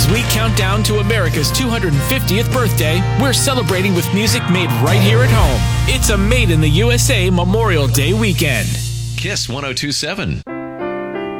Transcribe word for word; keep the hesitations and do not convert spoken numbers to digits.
As we count down to America's two hundred fiftieth birthday, we're celebrating with music made right here at home. It's a Made in the U S A Memorial Day weekend. Kiss one oh two point seven.